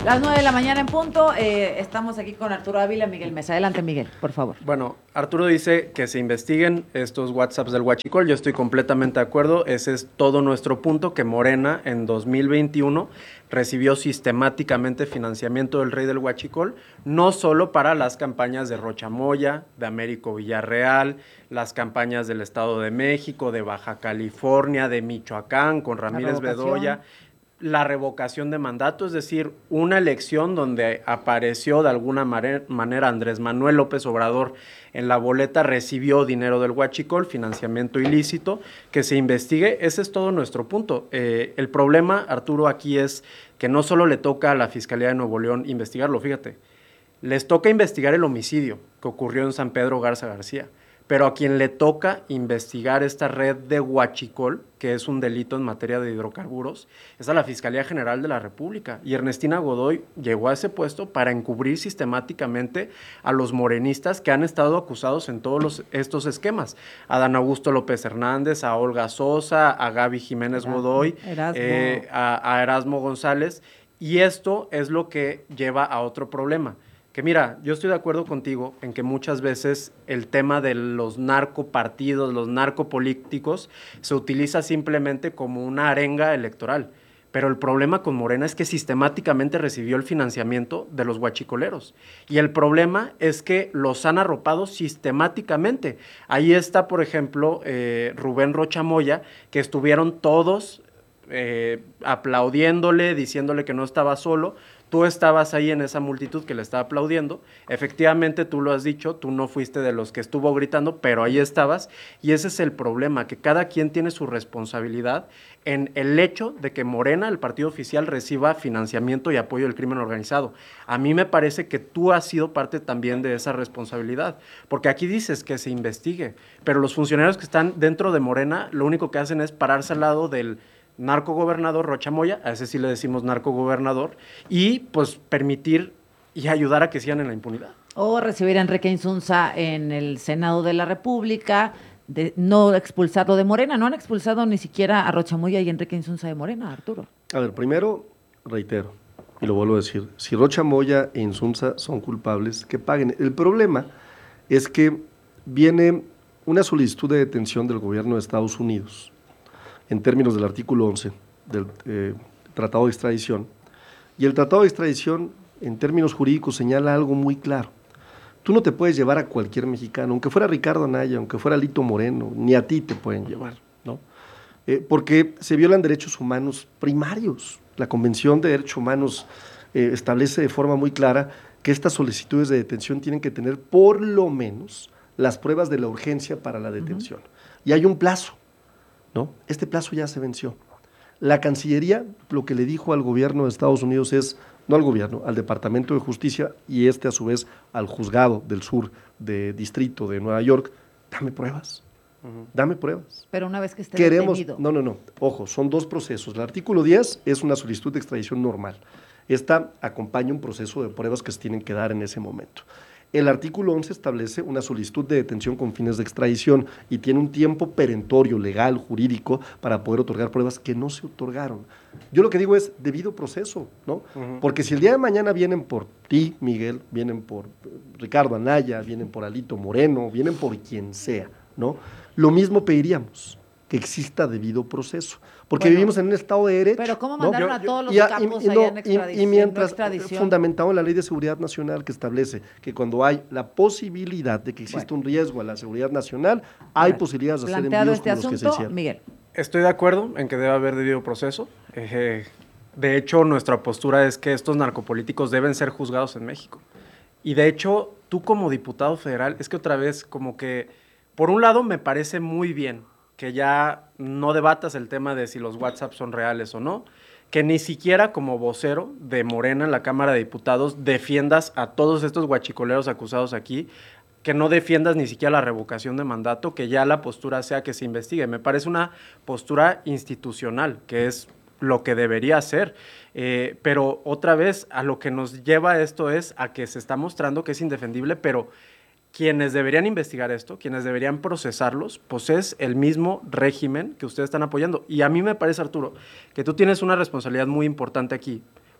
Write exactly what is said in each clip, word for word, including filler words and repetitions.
Las nueve de la mañana en punto, eh, estamos aquí con Arturo Ávila, Miguel Mesa. Adelante, Miguel, por favor. Bueno, Arturo dice que se investiguen estos WhatsApps del Huachicol. Yo estoy completamente de acuerdo. Ese es todo nuestro punto, que Morena en dos mil veintiuno recibió sistemáticamente financiamiento del Rey del Huachicol, no solo para las campañas de Rocha Moya, de Américo Villarreal, las campañas del Estado de México, de Baja California, de Michoacán, con Ramírez Bedoya, la revocación de mandato, es decir, una elección donde apareció de alguna manera Andrés Manuel López Obrador en la boleta, recibió dinero del Huachicol, financiamiento ilícito, que se investigue. Ese es todo nuestro punto. Eh, el problema, Arturo, aquí es que no solo le toca a la Fiscalía de Nuevo León investigarlo, fíjate, les toca investigar el homicidio que ocurrió en San Pedro Garza García, pero a quien le toca investigar esta red de huachicol, que es un delito en materia de hidrocarburos, es a la Fiscalía General de la República. Y Ernestina Godoy llegó a ese puesto para encubrir sistemáticamente a los morenistas que han estado acusados en todos los, estos esquemas. A Adán Augusto López Hernández, a Olga Sosa, a Gaby Jiménez Erasmo, Godoy, Erasmo. Eh, a, a Erasmo González. Y esto es lo que lleva a otro problema. Que mira, yo estoy de acuerdo contigo en que muchas veces el tema de los narcopartidos, los narcopolíticos, se utiliza simplemente como una arenga electoral. Pero el problema con Morena es que sistemáticamente recibió el financiamiento de los huachicoleros. Y el problema es que los han arropado sistemáticamente. Ahí está, por ejemplo, eh, Rubén Rocha Moya, que estuvieron todos eh, aplaudiéndole, diciéndole que no estaba solo. Tú estabas ahí en esa multitud que le estaba aplaudiendo. Efectivamente, tú lo has dicho, tú no fuiste de los que estuvo gritando, pero ahí estabas. Y ese es el problema, que cada quien tiene su responsabilidad en el hecho de que Morena, el partido oficial, reciba financiamiento y apoyo del crimen organizado. A mí me parece que tú has sido parte también de esa responsabilidad, porque aquí dices que se investigue, pero los funcionarios que están dentro de Morena lo único que hacen es pararse al lado del narcogobernador Rocha Moya, a ese sí le decimos narcogobernador, y pues permitir y ayudar a que sigan en la impunidad. O recibir a Enrique Insunza en el Senado de la República, de no expulsarlo de Morena. No han expulsado ni siquiera a Rocha Moya y Enrique Insunza de Morena, Arturo. A ver, primero, reitero, y lo vuelvo a decir, si Rocha Moya e Insunza son culpables, que paguen. El problema es que viene una solicitud de detención del gobierno de Estados Unidos, en términos del artículo once del eh, Tratado de Extradición. Y el Tratado de Extradición, en términos jurídicos, señala algo muy claro. Tú no te puedes llevar a cualquier mexicano, aunque fuera Ricardo Anaya, aunque fuera Lito Moreno, ni a ti te pueden llevar, ¿no? Eh, porque se violan derechos humanos primarios. La Convención de Derechos Humanos eh, establece de forma muy clara que estas solicitudes de detención tienen que tener por lo menos las pruebas de la urgencia para la detención. Uh-huh. Y hay un plazo, ¿no? Este plazo ya se venció. La Cancillería lo que le dijo al gobierno de Estados Unidos es, no al gobierno, al Departamento de Justicia y este a su vez al juzgado del sur de distrito de Nueva York, dame pruebas, uh-huh. dame pruebas. Pero una vez que esté Queremos, detenido. No, no, no, ojo, son dos procesos. El artículo diez es una solicitud de extradición normal. Esta acompaña un proceso de pruebas que se tienen que dar en ese momento. El artículo once establece una solicitud de detención con fines de extradición y tiene un tiempo perentorio, legal, jurídico, para poder otorgar pruebas que no se otorgaron. Yo lo que digo es debido proceso, ¿no? Uh-huh. Porque si el día de mañana vienen por ti, Miguel, vienen por Ricardo Anaya, vienen por Alito Moreno, vienen por quien sea, ¿no? Lo mismo pediríamos, que exista debido proceso. Porque bueno, vivimos en un Estado de derecho. Pero ¿cómo mandaron, ¿no?, a todos los y, capos y, y, no, allá en extradición? Y, y mientras, fundamentado en la Ley de Seguridad Nacional, que establece que cuando hay la posibilidad de que exista bueno. un riesgo a la seguridad nacional, hay bueno, posibilidades de hacer envíos este como asunto, los que se hicieron. Miguel. Estoy de acuerdo en que debe haber debido proceso. Eh, de hecho, nuestra postura es que estos narcopolíticos deben ser juzgados en México. Y de hecho, tú como diputado federal, es que otra vez como que, por un lado me parece muy bien que ya no debatas el tema de si los WhatsApp son reales o no, que ni siquiera como vocero de Morena en la Cámara de Diputados defiendas a todos estos guachicoleros acusados aquí, que no defiendas ni siquiera la revocación de mandato, que ya la postura sea que se investigue. Me parece una postura institucional, que es lo que debería ser. Eh, pero otra vez, a lo que nos lleva esto es a que se está mostrando que es indefendible, pero quienes deberían investigar esto, quienes deberían procesarlos, pues es el mismo régimen que ustedes están apoyando. Y a mí me parece, Arturo, que tú tienes una responsabilidad muy importante aquí,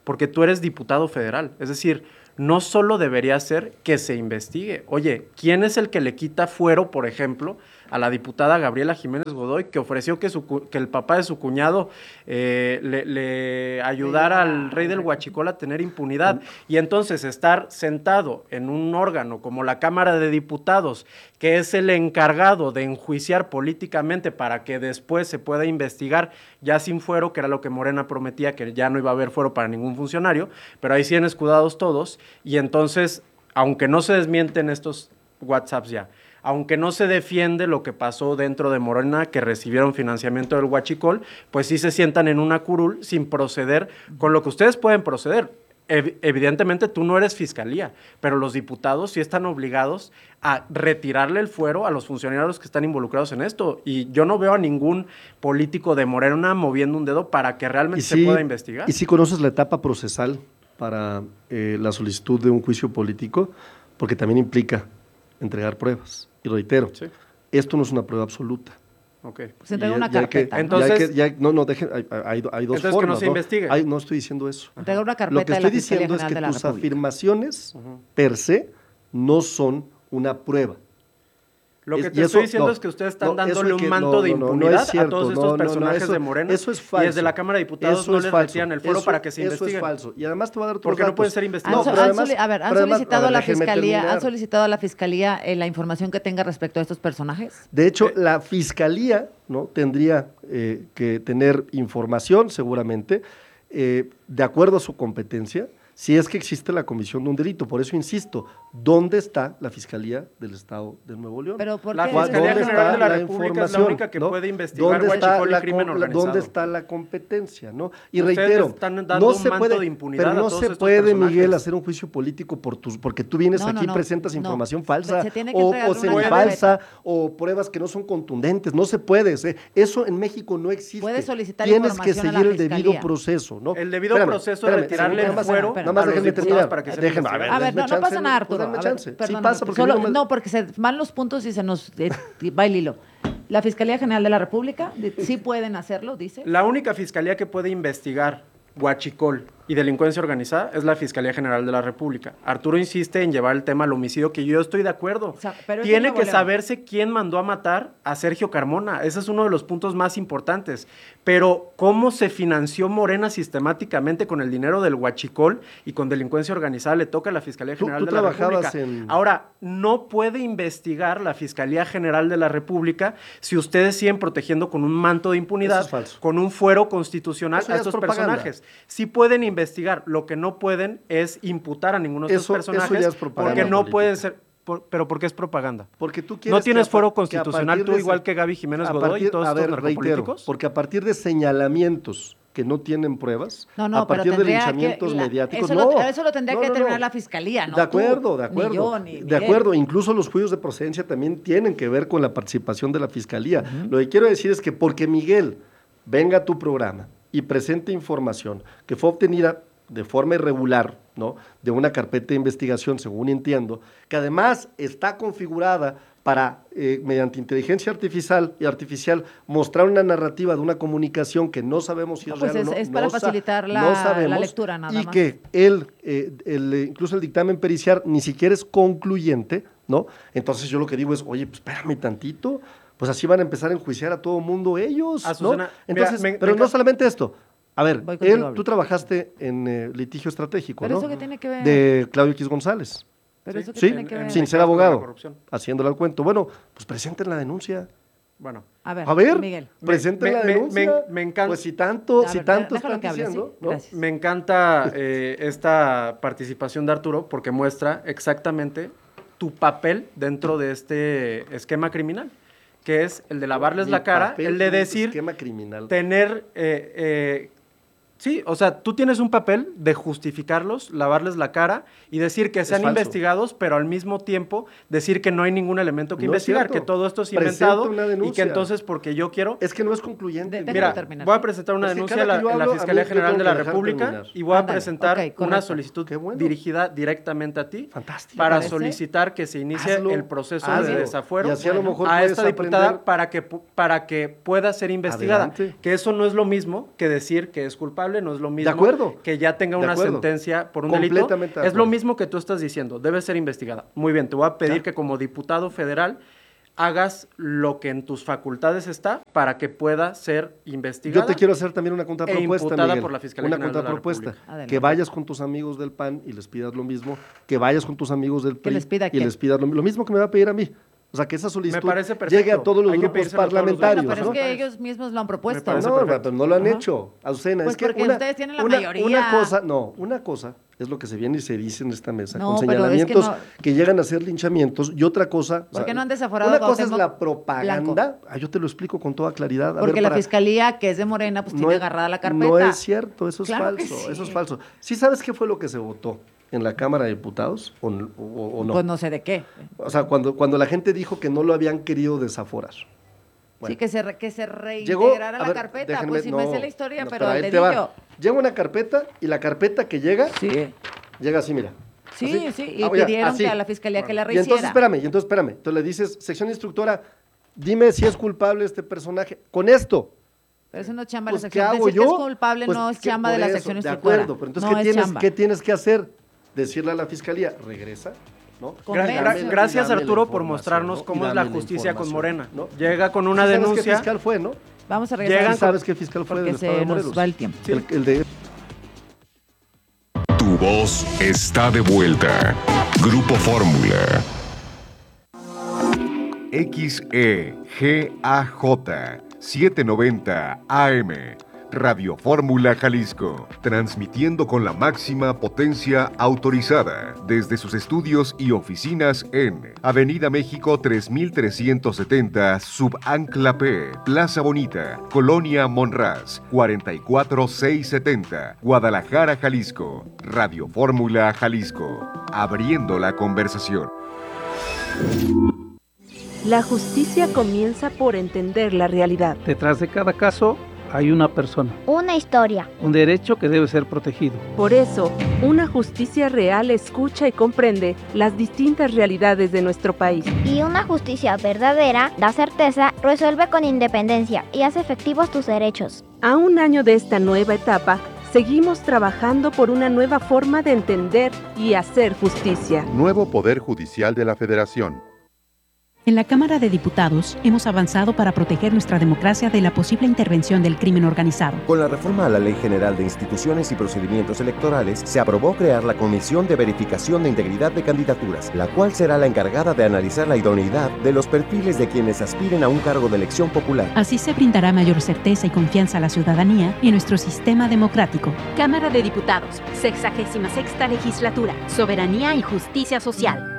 porque tú eres diputado federal. Es decir, no solo debería ser que se investigue. Oye, ¿quién es el que le quita fuero, por ejemplo, a la diputada Gabriela Jiménez Godoy, que ofreció que, su, que el papá de su cuñado eh, le, le ayudara al rey del Huachicol a tener impunidad? Y entonces estar sentado en un órgano como la Cámara de Diputados, que es el encargado de enjuiciar políticamente para que después se pueda investigar ya sin fuero, que era lo que Morena prometía, que ya no iba a haber fuero para ningún funcionario, pero ahí siguen escudados todos, y entonces, aunque no se desmienten estos WhatsApps ya, aunque no se defiende lo que pasó dentro de Morena, que recibieron financiamiento del Huachicol, pues sí se sientan en una curul sin proceder con lo que ustedes pueden proceder. Ev- evidentemente tú no eres fiscalía, pero los diputados sí están obligados a retirarle el fuero a los funcionarios que están involucrados en esto. Y yo no veo a ningún político de Morena moviendo un dedo para que realmente si, se pueda investigar. ¿Y si conoces la etapa procesal para eh, la solicitud de un juicio político? Porque también implica entregar pruebas. Y reitero, Sí. esto no es una prueba absoluta. Okay. Se entrega Y una ya hay que- carpeta, ¿no? Entonces- ya hay que- ya hay- no, no, dejen, hay, hay, hay dos Entonces, formas. que no se investigue. Hay- no estoy diciendo eso. Entrega una Lo carpeta que de la estoy Fiscalía diciendo es General que de la tus República. afirmaciones, Ujú. per se, no son una prueba. Lo que Es- te y estoy eso- diciendo no, es que ustedes están no, eso dándole de un que- manto no, de no, no, no impunidad es cierto, a todos estos no, no, no, personajes eso- de Morena, eso es y falso. desde la Cámara de Diputados Eso no es les falso. retiran el fuero Eso- para que se Eso investiguen. es falso. Y además te voy a dar otros Porque no datos. pueden ser Han, investigados. so- pero han además- soli- a ver, ¿han pero además- solicitado a a ver, la déjenme Fiscalía, terminar. ¿han solicitado a la Fiscalía eh, la información que tenga respecto a estos personajes? De hecho, Eh, la Fiscalía, ¿no?, tendría eh, que tener información, seguramente, eh, de acuerdo a su competencia, si es que existe la comisión de un delito. Por eso insisto, ¿dónde está la Fiscalía del Estado de Nuevo León? Pero ¿por La qué? Fiscalía ¿Dónde General está de la la República es la información, única que no? puede investigar ¿Dónde está huachicol y la crimen com- organizado? ¿Dónde está la competencia? ¿no? Y Ustedes reitero, están dando no un se manto puede, de impunidad pero a no todos se estos puede, personajes. Miguel, hacer un juicio político por tus, porque tú vienes No, no, aquí y no, presentas no. información falsa Se tiene que o, entregar o una semifalsa carpeta. o pruebas que no son contundentes. No se puede. ¿eh? Eso en México no existe. Puede solicitar Tienes que información a la seguir el debido Fiscalía. proceso, ¿no? El debido Espérame, proceso espérame, de retirarle nada el más- fuero espérame. nada más a los déjenme diputados terminar. para que sean Déjenme, a ver, investigados. A ver, no, denme no pasa chance, nada, Arturo. denme A ver, chance. Sí perdón, pasa, porque solo- a mí no me- no, porque se van los puntos y se nos eh, va el hilo. La Fiscalía General de la República, de- sí pueden hacerlo, dice. La única fiscalía que puede investigar huachicol y delincuencia organizada es la Fiscalía General de la República. Arturo insiste en llevar el tema al homicidio, que yo estoy de acuerdo. O sea, pero es en Tiene Nuevo que León. saberse quién mandó a matar a Sergio Carmona. Ese es uno de los puntos más importantes. Pero cómo se financió Morena sistemáticamente con el dinero del huachicol y con delincuencia organizada le toca a la Fiscalía Tú- General tú de la trabajabas República. en- Ahora, no puede investigar la Fiscalía General de la República si ustedes siguen protegiendo con un manto de impunidad, Eso es falso. con un fuero constitucional Eso a ya es estos propaganda. personajes. Sí pueden investigar, lo que no pueden es imputar a ninguno de estos Eso- eso personajes ya es propaganda porque no política. pueden ser, por- pero porque es propaganda. Porque tú ¿No quieres tienes que a pa- fuero que a constitucional partir tú de igual ese- que Gaby Jiménez a Godoy partir- y todos a estos ver, reitero, narcopolíticos? porque a partir de señalamientos que no tienen pruebas, No, no, a partir pero de tendría linchamientos que, la- mediáticos, eso, no. lo, eso lo tendría No, que no, no. determinar la Fiscalía, ¿no? De acuerdo, tú, de acuerdo. Ni yo, ni de Miguel. acuerdo, incluso los juicios de procedencia también tienen que ver con la participación de la Fiscalía. Lo que quiero decir es que porque Miguel venga a tu programa y presente información que fue obtenida de forma irregular, ¿no?, de una carpeta de investigación, según entiendo, que además está configurada para, eh, mediante inteligencia artificial y artificial, mostrar una narrativa de una comunicación que no sabemos si es No, pues real o es- no. es para no sa- facilitar la- no sabemos, la lectura, nada y más. que él, eh, el, eh, incluso el dictamen pericial ni siquiera es concluyente, ¿no? Entonces yo lo que digo es, oye, pues espérame tantito, pues así van a empezar a enjuiciar a todo mundo ellos, ¿no? Azucena, mira, Entonces, me- pero me no encan- solamente esto. A ver, Voy contigo, él, Abel. tú trabajaste en eh, litigio estratégico, ¿Pero ¿no? eso qué tiene que ver? De Claudio X González. Pero eso qué Sí, tiene que en- ver. en- sin ser caso de la abogado, corrupción. haciéndole al cuento. Bueno, pues presenten la denuncia. Bueno, A ver, A ver, Miguel. presenten Me- la me- denuncia. me- me encanta- Pues si tanto, A si ver, tanto déjalo están que hable, diciendo, sí, ¿no? gracias. me encanta eh, esta participación de Arturo porque muestra exactamente tu papel dentro de este esquema criminal, que es el de lavarles Mi la cara, papel el de en un decir, esquema criminal. tener, eh, eh, sí, o sea, tú tienes un papel de justificarlos, lavarles la cara y decir que sean falso. investigados, pero al mismo tiempo decir que no hay ningún elemento que No es investigar, cierto. que todo esto es Presenta inventado una y denuncia. que entonces porque yo quiero... Es que no es concluyente. De- Miguel. déjalo Mira, terminar. voy a presentar una Es que denuncia cada en la, que yo en la hablo, a mí Fiscalía yo General tengo de que la dejar República terminar. y voy a Ándale, presentar ok, una correcto. solicitud Qué bueno. dirigida directamente a ti Fantástico. para ¿Te parece? solicitar que se inicie Hazlo, el proceso hazlo. de desafuero Y así a lo bueno, mejor a puedes esta diputada aprender. para que, pu- para que pueda ser investigada. Adelante. Que eso no es lo mismo que decir que es culpable. imputable, no es lo mismo de acuerdo, que ya tenga de una acuerdo. sentencia por un delito. Completamente de Es lo acuerdo. mismo que tú estás diciendo, debe ser investigada. Muy bien, te voy a pedir Claro. que como diputado federal hagas lo que en tus facultades está para que pueda ser investigada. Yo te quiero hacer también una contrapropuesta, imputada Miguel. por la Fiscalía Una General de la contrapropuesta. República. Adelante. Que vayas con tus amigos del P A N y les pidas lo mismo, que vayas con tus amigos del P R I les pida y qué? les pidas lo, lo mismo que me va a pedir a mí. O sea, que esa solicitud parece perfecto. llegue a todos los Hay que grupos pedírselo a todos los parlamentarios. Bueno, pero ¿no? es que ellos mismos lo han propuesto. Me parece No, perfecto. pero no lo han Ajá. hecho, Azucena. Pues es que porque una, ustedes tienen la una- mayoría. una cosa, no, una cosa es lo que se viene y se dice en esta mesa, No, con pero es que señalamientos no- que, llegan a ser linchamientos, y otra cosa... o ¿Por qué sea, no han desaforado Una a cosa es Cuauhtémoc la propaganda, ah, yo te lo explico con toda claridad. a Porque ver, la para- fiscalía, que es de Morena, pues tiene es- agarrada la carpeta. No es cierto, eso es Claro que falso, sí. eso es falso. ¿Sí sabes qué fue lo que se votó en la Cámara de Diputados o, o- o no? Pues no sé de qué. O sea, cuando, cuando la gente dijo que no lo habían querido desaforar. Bueno. Sí, que se, re- que se Llegó, reintegrara a la ver, carpeta. déjenme- Pues sí me no, sé la historia, no, pero ahí al te va. dedillo. Llega una carpeta y la carpeta que llega, Sí. llega así, mira. Sí, Así. sí, y Ah, oye, pidieron así. que a la fiscalía que la Y rehiciera. entonces, espérame, y entonces, espérame. Entonces le dices, sección instructora, dime si es culpable este personaje. Con esto. Pero eso no es chamba de Pues, la ¿qué sección. hago Decir yo? que es culpable Pues, no es ¿qué? chamba de Por la eso, sección de instructora. acuerdo, pero entonces, no ¿qué, es tienes, chamba. ¿qué tienes que hacer? Decirle a la fiscalía, regresa, ¿no? Convence. Gra- Dame- gra- gracias, y dame la Arturo, por información, mostrarnos ¿no? cómo Y es la dame justicia con información, Morena. ¿no? Llega con una ¿Sí sabes denuncia. qué fiscal fue, no? Vamos a regresar. Llegan ¿Sí sabes qué fiscal fue porque del estado de se nos Morelos? va el tiempo. El, el de... Tu voz está de vuelta. Grupo Fórmula. X E G A J setecientos noventa A M. Radio Fórmula Jalisco, transmitiendo con la máxima potencia autorizada desde sus estudios y oficinas en Avenida México tres mil trescientos setenta, Subancla P, Plaza Bonita, Colonia Monraz, cuarenta y cuatro mil seiscientos setenta, Guadalajara, Jalisco. Radio Fórmula Jalisco, abriendo la conversación. La justicia comienza por entender la realidad. Detrás de cada caso hay una persona, Una historia. un derecho que debe ser protegido. Por eso, una justicia real escucha y comprende las distintas realidades de nuestro país. Y una justicia verdadera da certeza, resuelve con independencia y hace efectivos tus derechos. A un año de esta nueva etapa, seguimos trabajando por una nueva forma de entender y hacer justicia. Nuevo Poder Judicial de la Federación. En la Cámara de Diputados hemos avanzado para proteger nuestra democracia de la posible intervención del crimen organizado. Con la reforma a la Ley General de Instituciones y Procedimientos Electorales, se aprobó crear la Comisión de Verificación de Integridad de Candidaturas, la cual será la encargada de analizar la idoneidad de los perfiles de quienes aspiren a un cargo de elección popular. Así se brindará mayor certeza y confianza a la ciudadanía y a nuestro sistema democrático. Cámara de Diputados, sexagésima sexta legislatura, soberanía y justicia social.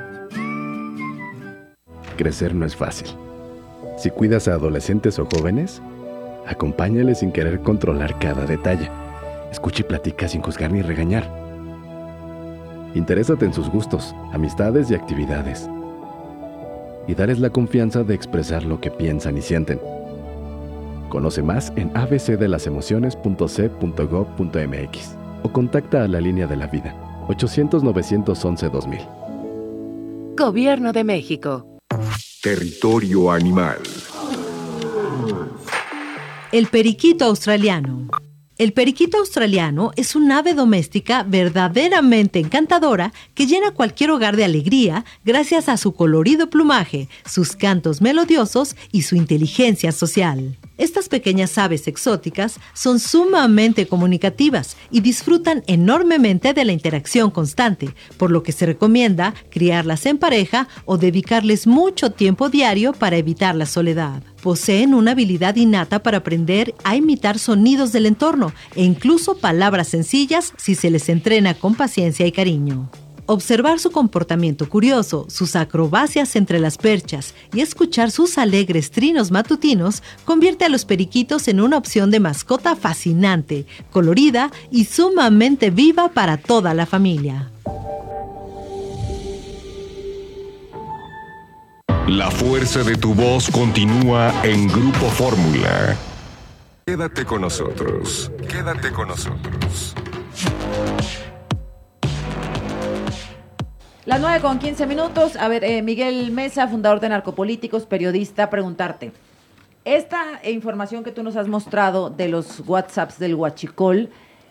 Crecer no es fácil. Si cuidas a adolescentes o jóvenes, acompáñales sin querer controlar cada detalle. Escucha y platica sin juzgar ni regañar. Interésate en sus gustos, amistades y actividades. Y dales la confianza de expresar lo que piensan y sienten. Conoce más en a b c de las emociones punto c punto gob punto m x o contacta a la Línea de la Vida, ochocientos, novecientos once, dos mil. Gobierno de México. Territorio animal. El periquito australiano. El periquito australiano es un ave doméstica verdaderamente encantadora que llena cualquier hogar de alegría gracias a su colorido plumaje, sus cantos melodiosos y su inteligencia social. Estas pequeñas aves exóticas son sumamente comunicativas y disfrutan enormemente de la interacción constante, por lo que se recomienda criarlas en pareja o dedicarles mucho tiempo diario para evitar la soledad. Poseen una habilidad innata para aprender a imitar sonidos del entorno e incluso palabras sencillas si se les entrena con paciencia y cariño. Observar su comportamiento curioso, sus acrobacias entre las perchas y escuchar sus alegres trinos matutinos convierte a los periquitos en una opción de mascota fascinante, colorida y sumamente viva para toda la familia. La fuerza de tu voz continúa en Grupo Fórmula. Quédate con nosotros. Quédate con nosotros. Las nueve con quince minutos. A ver, eh, Miguel Mesa, fundador de Narcopolíticos, periodista, preguntarte. Esta información que tú nos has mostrado de los WhatsApps del Huachicol,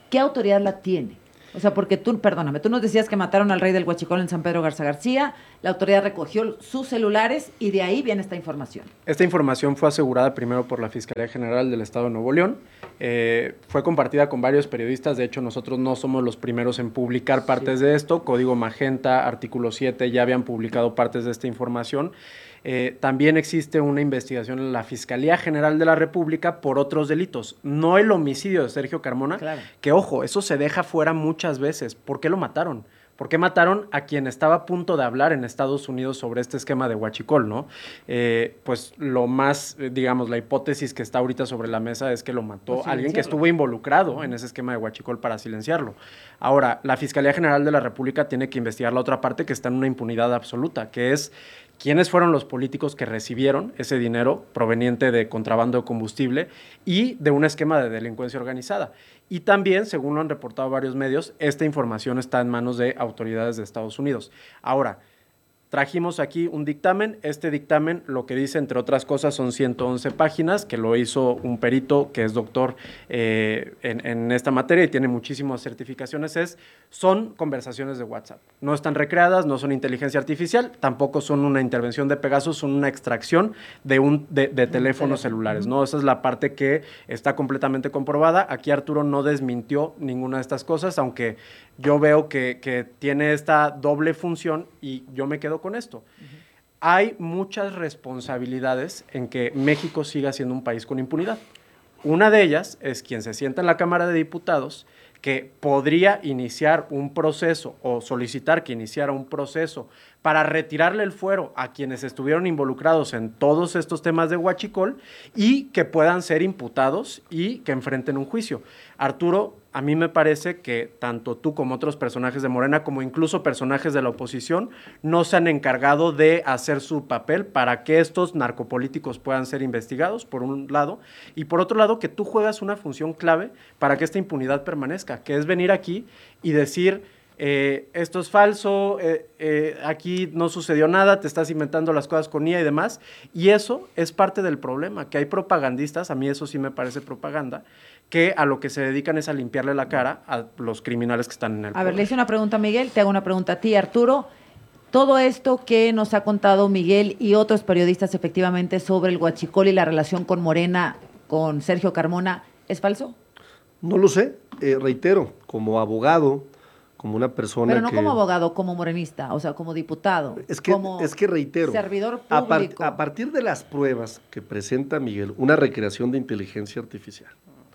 ¿qué autoridad la tiene? O sea, porque tú, perdóname, tú nos decías que mataron al rey del Huachicol en San Pedro Garza García, la autoridad recogió sus celulares y de ahí viene esta información. Esta información fue asegurada primero por la Fiscalía General del Estado de Nuevo León, eh, fue compartida con varios periodistas, de hecho nosotros no somos los primeros en publicar partes sí. de esto, Código Magenta, Artículo siete ya habían publicado partes de esta información. Eh, también existe una investigación en la Fiscalía General de la República por otros delitos, no el homicidio de Sergio Carmona, claro. que ojo, eso se deja fuera muchas veces. ¿Por qué lo mataron? ¿Por qué mataron a quien estaba a punto de hablar en Estados Unidos sobre este esquema de Huachicol, ¿no? Eh, pues lo más, digamos, la hipótesis que está ahorita sobre la mesa es que lo mató alguien que estuvo involucrado en ese esquema de Huachicol para silenciarlo. Ahora, la Fiscalía General de la República tiene que investigar la otra parte que está en una impunidad absoluta, que es quiénes fueron los políticos que recibieron ese dinero proveniente de contrabando de combustible y de un esquema de delincuencia organizada. Y también, según lo han reportado varios medios, esta información está en manos de autoridades de Estados Unidos. Ahora, trajimos aquí un dictamen. Este dictamen lo que dice, entre otras cosas, son ciento once páginas, que lo hizo un perito que es doctor eh, en, en esta materia y tiene muchísimas certificaciones. Es, son conversaciones de WhatsApp. No están recreadas, no son inteligencia artificial, tampoco son una intervención de Pegasus, son una extracción de, un, de, de teléfonos celulares, ¿no? Esa es la parte que está completamente comprobada. Aquí Arturo no desmintió ninguna de estas cosas, aunque yo veo que, que tiene esta doble función y yo me quedo con esto. Uh-huh. Hay muchas responsabilidades en que México siga siendo un país con impunidad. Una de ellas es quien se sienta en la Cámara de Diputados que podría iniciar un proceso o solicitar que iniciara un proceso para retirarle el fuero a quienes estuvieron involucrados en todos estos temas de Huachicol y que puedan ser imputados y que enfrenten un juicio. Arturo, a mí me parece que tanto tú como otros personajes de Morena, como incluso personajes de la oposición, no se han encargado de hacer su papel para que estos narcopolíticos puedan ser investigados, por un lado, y por otro lado, que tú juegas una función clave para que esta impunidad permanezca, que es venir aquí y decir, eh, esto es falso, eh, eh, aquí no sucedió nada, te estás inventando las cosas con I A y demás, y eso es parte del problema, que hay propagandistas, a mí eso sí me parece propaganda, que a lo que se dedican es a limpiarle la cara a los criminales que están en el poder. A ver, le hice una pregunta a Miguel, te hago una pregunta a ti, Arturo. Todo esto que nos ha contado Miguel y otros periodistas efectivamente sobre el Huachicol y la relación con Morena, con Sergio Carmona, ¿es falso? No lo sé, eh, reitero, como abogado, como una persona Pero no que, como abogado, como morenista, o sea, como diputado, es que, como es que reitero, servidor a, par, público. a partir de las pruebas que presenta Miguel, una recreación de inteligencia artificial,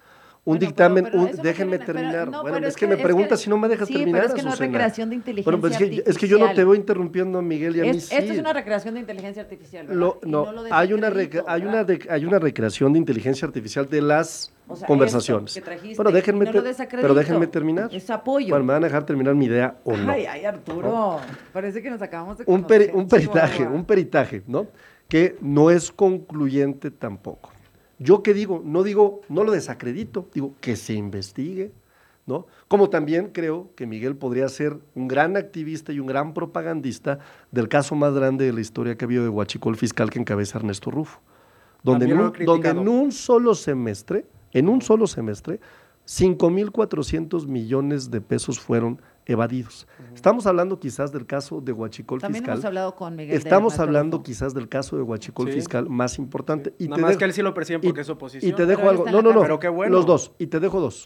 un bueno, dictamen, pero, pero un, déjenme no tiene, terminar. Pero, no, bueno, es, es que, que me preguntas si no me dejas sí, terminar. Pero es que no es recreación de inteligencia bueno, pues es que, artificial. Es que yo no te voy interrumpiendo a Miguel y a es, mí sí. Esto es una recreación de inteligencia artificial, ¿verdad? Lo, no, no hay, una recre, hay, una de, hay una recreación de inteligencia artificial de las o sea, conversaciones. Trajiste, bueno, déjenme, no te, pero déjenme terminar. Es apoyo. Bueno, me van a dejar terminar mi idea o no. Ay, ay, Arturo, ¿no? Parece que nos acabamos de un, peri, un peritaje, un peritaje, ¿no? Que no es concluyente tampoco. Yo qué digo, no digo, no lo desacredito, digo que se investigue, ¿no? Como también creo que Miguel podría ser un gran activista y un gran propagandista del caso más grande de la historia que ha habido de Huachicol fiscal que encabeza Ernesto Rufo, donde, en un, donde en un solo semestre, en un solo semestre, cinco mil cuatrocientos millones de pesos fueron evadidos. Uh-huh. Estamos hablando quizás del caso de Huachicol También fiscal. Hemos hablado con Miguel Estamos hablando Rufo. quizás del caso de Huachicol sí. fiscal más importante. Y Nada te más dejo, que él sí lo persiguen porque y, es oposición. Y te dejo algo. No, no, no. Pero qué bueno. Los dos. Y te dejo dos.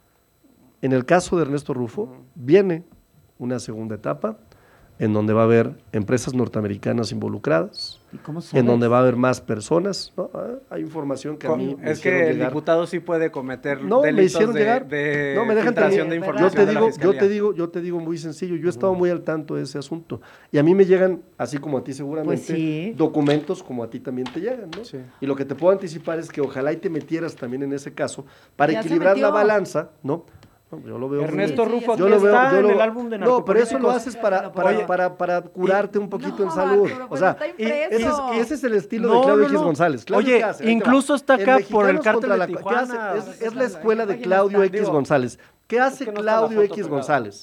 En el caso de Ernesto Rufo, uh-huh. viene una segunda etapa en donde va a haber empresas norteamericanas involucradas, ¿Y cómo en donde va a haber más personas, ¿no? Hay información que a mí me es que el llegar. diputado sí puede cometer no, delitos me hicieron de, llegar. de no, me dejan filtración de información. Yo te de digo, la yo te digo, yo te digo muy sencillo. Yo he estado muy al tanto de ese asunto y a mí me llegan, así como a ti seguramente, pues sí. documentos como a ti también te llegan, ¿no? Sí. Y lo que te puedo anticipar es que ojalá y te metieras también en ese caso para ya equilibrar la balanza, ¿no? No, yo lo veo Ernesto muy, Rufo yo lo veo, está yo lo, en el álbum de No, pero eso lo haces para, para, Oye, para, para curarte un poquito no, en salud. Arturo, o sea, ese es, ese es el estilo no, de Claudio no, X no. González. Claudio Oye, hace, incluso está acá por el cártel de la, Tijuana. Hace, es, es la escuela de Claudio X González. ¿Qué hace es que no Claudio X Pegada. González?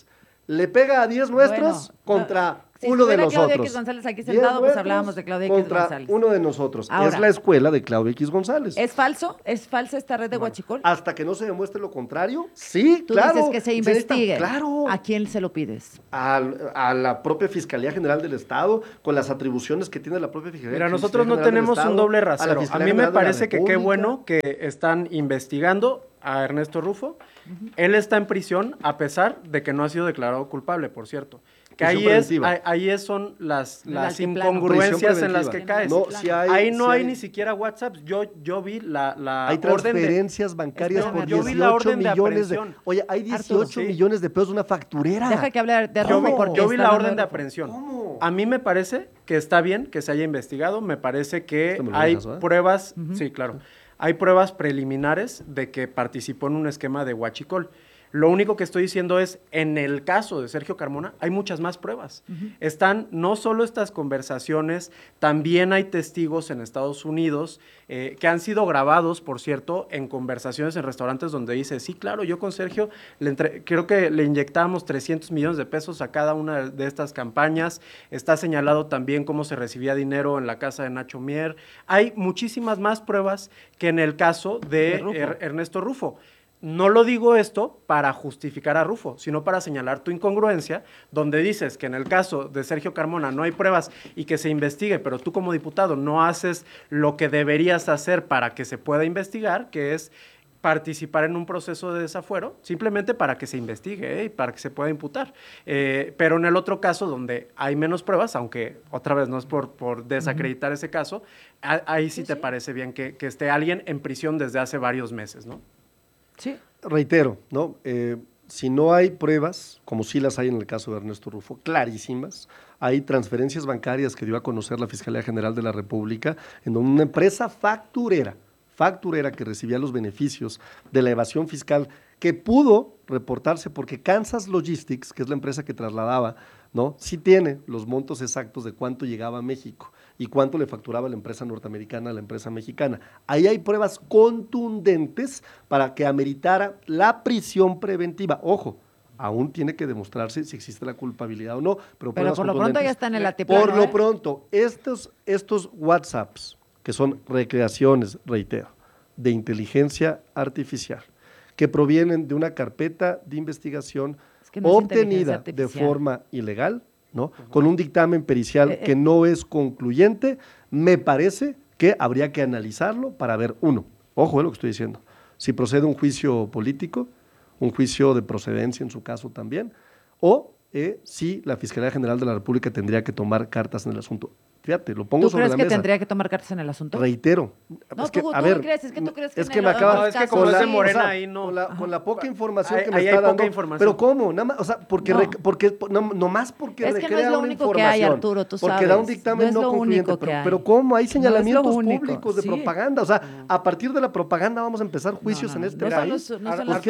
le pega a diez nuestros Bueno, contra no, si uno de estuviera nosotros. Claudia X González aquí sentado, pues hablábamos de Claudia X contra González. uno de nosotros. Ahora, es la escuela de Claudia X González. ¿Es falso? ¿Es falsa esta red de huachicol? Hasta que no se demuestre lo contrario, sí, Tú claro. dices que se investigue. Claro. ¿A quién se lo pides? A, a la propia Fiscalía General del Estado, con las atribuciones que tiene la propia Fiscalía Mira, Fiscalía nosotros no General del tenemos Estado, un doble a la rasero. A, Fiscalía mí me General de la parece que qué República. bueno que están investigando a Ernesto Rufo. Uh-huh. Él está en prisión a pesar de que no ha sido declarado culpable, por cierto. Que ahí es, ahí, ahí es son las, las incongruencias en las que caes. No, si hay, ahí no si hay, hay ni siquiera WhatsApp. Yo, yo vi la, la hay transferencias de, bancarias por dieciocho millones de, de Oye, hay dieciocho Arturo, sí. millones de pesos de una facturera. Deja que hablar de Yo vi, Rufo. yo vi la orden de aprehensión. ¿Cómo? A mí me parece que está bien que se haya investigado. Me parece que hay dejas, ¿eh? pruebas, uh-huh. sí, claro, hay pruebas preliminares de que participó en un esquema de huachicol. Lo único que estoy diciendo es, en el caso de Sergio Carmona, hay muchas más pruebas. Uh-huh. Están no solo estas conversaciones, también hay testigos en Estados Unidos eh, que han sido grabados, por cierto, en conversaciones en restaurantes donde dice, sí, claro, yo con Sergio le entre- creo que le inyectábamos trescientos millones de pesos a cada una de estas campañas. Está señalado también cómo se recibía dinero en la casa de Nacho Mier. Hay muchísimas más pruebas que en el caso de, de Rufo. Er- Ernesto Rufo. No lo digo esto para justificar a Rufo, sino para señalar tu incongruencia, donde dices que en el caso de Sergio Carmona no hay pruebas y que se investigue, pero tú como diputado no haces lo que deberías hacer para que se pueda investigar, que es participar en un proceso de desafuero, simplemente para que se investigue ¿eh? y para que se pueda imputar. Eh, pero en el otro caso, donde hay menos pruebas, aunque otra vez no es por, por desacreditar uh-huh. ese caso, a, ahí sí, sí te sí. parece bien que, que esté alguien en prisión desde hace varios meses, ¿no? Sí. Reitero, ¿no? Eh, si no hay pruebas, como sí las hay en el caso de Ernesto Rufo, clarísimas, hay transferencias bancarias que dio a conocer la Fiscalía General de la República, en donde una empresa facturera, facturera que recibía los beneficios de la evasión fiscal, que pudo reportarse porque Kansas Logistics, que es la empresa que trasladaba, ¿no? Sí tiene los montos exactos de cuánto llegaba a México y cuánto le facturaba la empresa norteamericana a la empresa mexicana. Ahí hay pruebas contundentes para que ameritara la prisión preventiva. Ojo, aún tiene que demostrarse si existe la culpabilidad o no, pero, pero por lo pronto ya está en el altiplano. Por lo ¿eh? pronto, estos, estos WhatsApps, que son recreaciones, reitero, de inteligencia artificial, que provienen de una carpeta de investigación es que no obtenida de forma ilegal, ¿no? Uh-huh. Con un dictamen pericial eh, eh. que no es concluyente, me parece que habría que analizarlo para ver, uno, ojo, es lo que estoy diciendo, si procede un juicio político, un juicio de procedencia en su caso también, o eh, si la Fiscalía General de la República tendría que tomar cartas en el asunto. Fíjate, lo pongo sobre la mesa. ¿Tú crees que tendría que tomar cartas en el asunto? Reitero. No, es que, tú, a tú ver, crees, es que tú crees que es en que el, me acaba, no, es que como es de Morena, o sea, ahí no. Con la, con la poca información hay, que me hay está poca dando. Información. Pero ¿cómo? Nada más, o sea, porque, no. rec, porque no, nomás porque es que recrea no es lo una único información. Que hay, Arturo, tú porque sabes. da un dictamen no, no concluyente. Pero, pero ¿cómo? Hay señalamientos no públicos de sí. propaganda. O sea, a partir de la propaganda vamos a empezar juicios no, no, en este no país. ¿Qué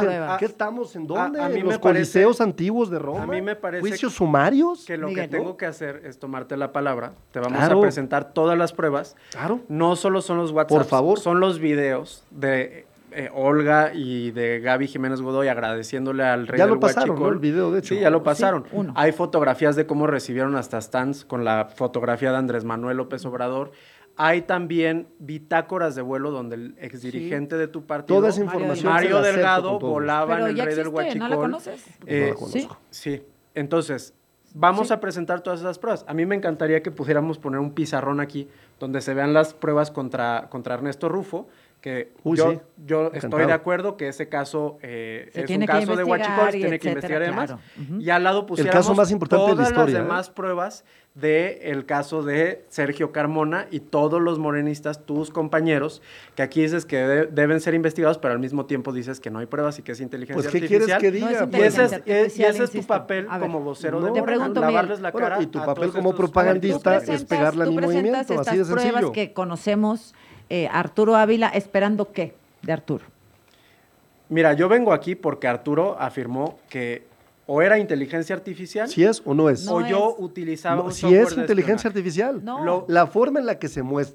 estamos en dónde? En los coliseos antiguos de Roma. A mí me parece juicios sumarios. Que lo que tengo que hacer es tomarte la palabra. Te vamos a presentar todas las pruebas. Claro. No solo son los WhatsApp, por favor, son los videos de eh, Olga y de Gaby Jiménez Godoy agradeciéndole al rey ya del lo pasaron, Huachicol. ¿no? El video, de hecho. Sí, ya lo pasaron. Sí, hay fotografías de cómo recibieron hasta stands con la fotografía de Andrés Manuel López Obrador. Hay también bitácoras de vuelo donde el exdirigente sí. de tu partido, toda esa información Mario Delgado, volaba en el rey existe, del Huachicol. ¿No la conoces? Eh, no la sí, sí. Entonces, vamos sí. a presentar todas esas pruebas. A mí me encantaría que pudiéramos poner un pizarrón aquí donde se vean las pruebas contra, contra Ernesto Rufo, que Uy, yo, sí. yo Encantado. estoy de acuerdo que ese caso eh, es un que caso de Huachicol, se tiene que investigar además. Claro. Uh-huh. Y al lado pusiéramos el caso más importante todas de la historia, las demás ¿eh? pruebas del caso de Sergio Carmona y todos los morenistas, tus compañeros, que aquí dices que de, deben ser investigados, pero al mismo tiempo dices que no hay pruebas y que es inteligencia pues, ¿qué artificial. quieres que diga? No es y ese es, es, y ese es tu papel como vocero no, de Morena, pregunto, lavarles la bueno, cara. Y tu papel como propagandista es pegarle al movimiento, así de sencillo. Pruebas que conocemos, eh, Arturo Ávila, ¿esperando qué de Arturo? Mira, yo vengo aquí porque Arturo afirmó que o era inteligencia artificial. Si es o no es. O no yo es. utilizaba no, un si software es inteligencia artificial. No. Lo, la forma en la que se muestran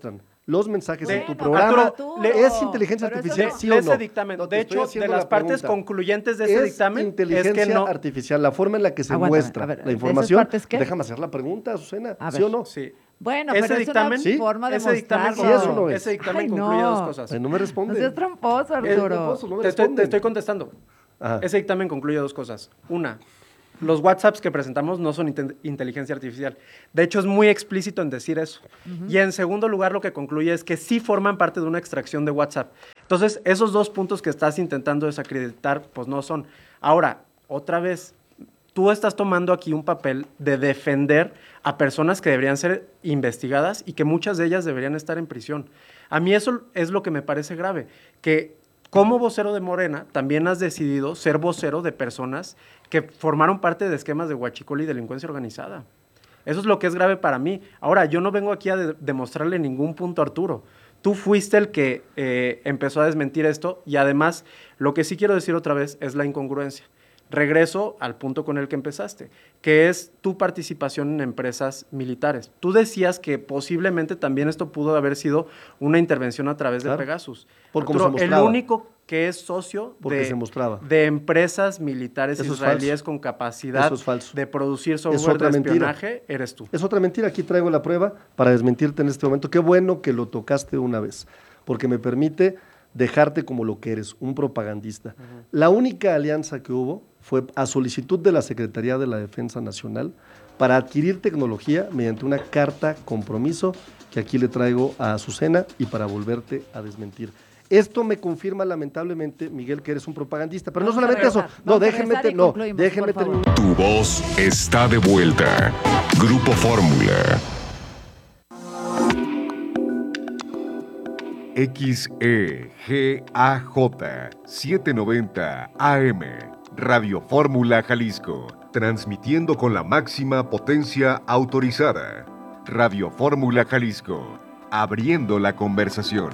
los mensajes de, en tu programa. Arturo, ¿Es inteligencia artificial, sí o no? Ese dictamen. No, de hecho, de las partes pregunta. concluyentes de ese es dictamen inteligencia es que no... artificial, la forma en la que se Aguántame, muestra a ver, la información. ¿qué? Déjame hacer la pregunta, Azucena. A ¿Sí ver. o no? Sí. Bueno, ese pero dictamen, es una ¿sí? forma de ese dictamen, mostrarlo. Sí, eso no es. ese dictamen Ay, concluye no. dos cosas. Ay, no me responde. No seas tramposo, Es Arturo. tramposo, no me te, estoy, responde. te estoy contestando. Ajá. Ese dictamen concluye dos cosas. Una, los WhatsApps que presentamos no son inte- inteligencia artificial. De hecho, es muy explícito en decir eso. Uh-huh. Y en segundo lugar, lo que concluye es que sí forman parte de una extracción de WhatsApp. Entonces, esos dos puntos que estás intentando desacreditar, pues no son. Ahora, otra vez, tú estás tomando aquí un papel de defender a personas que deberían ser investigadas y que muchas de ellas deberían estar en prisión. A mí eso es lo que me parece grave, que como vocero de Morena también has decidido ser vocero de personas que formaron parte de esquemas de huachicol y delincuencia organizada. Eso es lo que es grave para mí. Ahora, yo no vengo aquí a de- demostrarle ningún punto a Arturo. Tú fuiste el que eh, empezó a desmentir esto y además, lo que sí quiero decir otra vez es la incongruencia. Regreso al punto con el que empezaste, que es tu participación en empresas militares. Tú decías que posiblemente también esto pudo haber sido una intervención a través de Claro. Pegasus. Por cómo Arturo, se el mostraba. único que es socio Porque de, se mostraba. de empresas militares Eso es israelíes falso. con capacidad Eso es falso. de producir Es software otra de mentira. espionaje, eres tú. Es otra mentira. Aquí traigo la prueba para desmentirte en este momento. Qué bueno que lo tocaste una vez, porque me permite dejarte como lo que eres, un propagandista. Uh-huh. La única alianza que hubo fue a solicitud de la Secretaría de la Defensa Nacional para adquirir tecnología mediante una carta compromiso que aquí le traigo a Azucena y para volverte a desmentir. Esto me confirma lamentablemente, Miguel, que eres un propagandista, pero Vamos no solamente eso, no, déjenme, te, no, déjenme terminar. Tu voz está de vuelta. Grupo Fórmula. X E G A J setecientos noventa A M, Radio Fórmula Jalisco, transmitiendo con la máxima potencia autorizada. Radio Fórmula Jalisco, abriendo la conversación.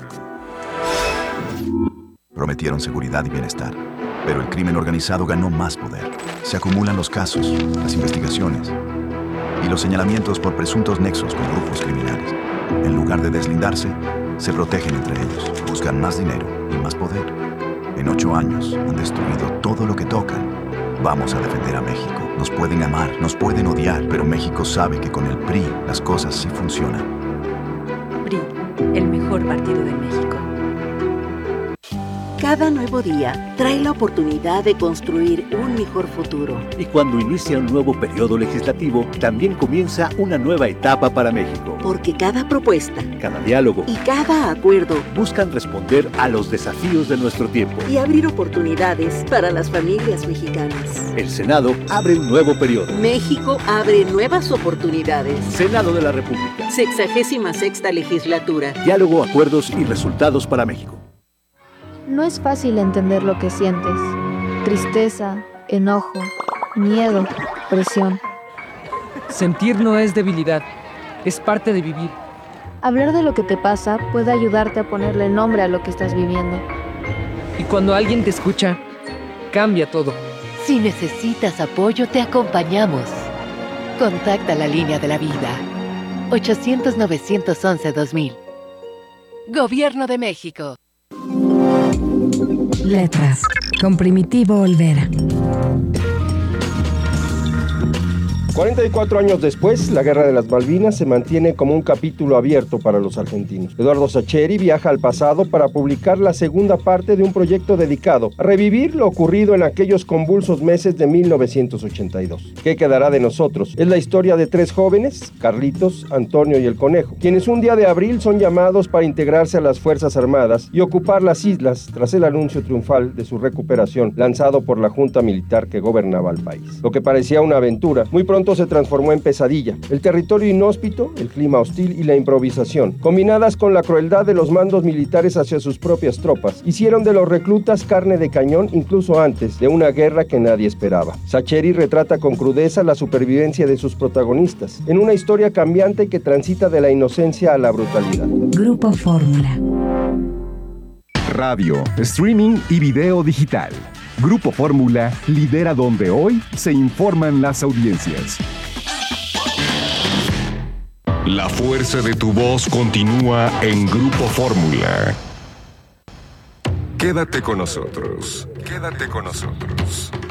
Prometieron seguridad y bienestar, pero el crimen organizado ganó más poder. Se acumulan los casos, las investigaciones y los señalamientos por presuntos nexos con grupos criminales. En lugar de deslindarse, se protegen entre ellos, buscan más dinero y más poder. En ocho años han destruido todo lo que tocan. Vamos a defender a México. Nos pueden amar, nos pueden odiar, pero México sabe que con el P R I las cosas sí funcionan. P R I, el mejor partido de México. Cada nuevo día trae la oportunidad de construir un mejor futuro. Y cuando inicia un nuevo periodo legislativo, también comienza una nueva etapa para México. Porque cada propuesta, cada diálogo y cada acuerdo buscan responder a los desafíos de nuestro tiempo y abrir oportunidades para las familias mexicanas. El Senado abre un nuevo periodo. México abre nuevas oportunidades. Senado de la República. Sexagésima sexta legislatura. Diálogo, acuerdos y resultados para México. No es fácil entender lo que sientes. Tristeza, enojo, miedo, presión. Sentir no es debilidad, es parte de vivir. Hablar de lo que te pasa puede ayudarte a ponerle nombre a lo que estás viviendo. Y cuando alguien te escucha, cambia todo. Si necesitas apoyo, te acompañamos. Contacta la línea de la vida. ochocientos, novecientos once, dos mil. Gobierno de México. Letras, con Primitivo Olvera. cuarenta y cuatro años después, la Guerra de las Malvinas se mantiene como un capítulo abierto para los argentinos. Eduardo Sacheri viaja al pasado para publicar la segunda parte de un proyecto dedicado a revivir lo ocurrido en aquellos convulsos meses de mil novecientos ochenta y dos. ¿Qué quedará de nosotros? Es la historia de tres jóvenes, Carlitos, Antonio y el Conejo, quienes un día de abril son llamados para integrarse a las Fuerzas Armadas y ocupar las islas tras el anuncio triunfal de su recuperación lanzado por la junta militar que gobernaba el país. Lo que parecía una aventura, muy pronto se transformó en pesadilla. El territorio inhóspito, el clima hostil y la improvisación, combinadas con la crueldad de los mandos militares hacia sus propias tropas, hicieron de los reclutas carne de cañón incluso antes de una guerra que nadie esperaba. Sacheri retrata con crudeza la supervivencia de sus protagonistas, en una historia cambiante que transita de la inocencia a la brutalidad. Grupo Fórmula. Radio, streaming y video digital. Grupo Fórmula lidera donde hoy se informan las audiencias. La fuerza de tu voz continúa en Grupo Fórmula. Quédate con nosotros. Quédate con nosotros.